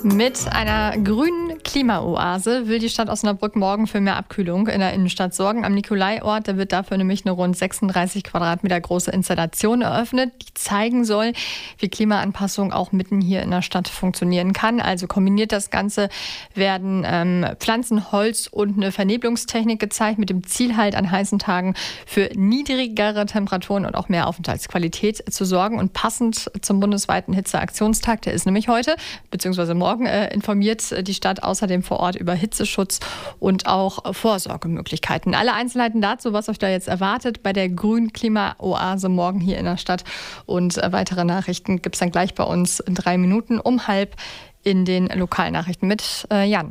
Mit einer grünen Klimaoase will die Stadt Osnabrück morgen für mehr Abkühlung in der Innenstadt sorgen. Am Nikolaiort, da wird dafür nämlich eine rund 36 Quadratmeter große Installation eröffnet, die zeigen soll, wie Klimaanpassung auch mitten hier in der Stadt funktionieren kann. Also kombiniert das Ganze werden Pflanzen, Holz und eine Vernebelungstechnik gezeigt, mit dem Ziel halt an heißen Tagen für niedrigere Temperaturen und auch mehr Aufenthaltsqualität zu sorgen. Und passend zum bundesweiten Hitzeaktionstag, der ist nämlich heute, beziehungsweise morgen, informiert die Stadt außerdem vor Ort über Hitzeschutz und auch Vorsorgemöglichkeiten. Alle Einzelheiten dazu, was euch da jetzt erwartet bei der grünen Klimaoase morgen hier in der Stadt, und weitere Nachrichten gibt es dann gleich bei uns in 3 Minuten um 12:30 in den Lokalnachrichten mit Jan.